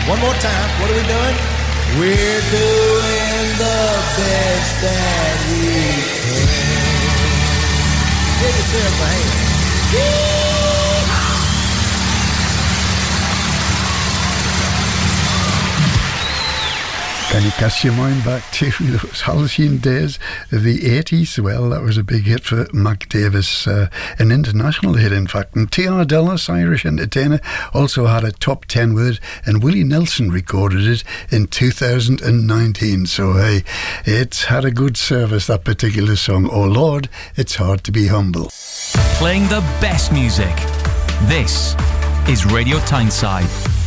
One more time. What are we doing? We're doing the best that we can. Give yourself a hand. Can you cast your mind back to those halcyon days of the 80s? Well, that was a big hit for Mac Davis, an international hit, in fact. And T.R. Dallas, Irish entertainer, also had a top 10 with it, and Willie Nelson recorded it in 2019. So, hey, it's had a good service, that particular song. Oh, Lord, it's hard to be humble. Playing the best music. This is Radio Tyneside.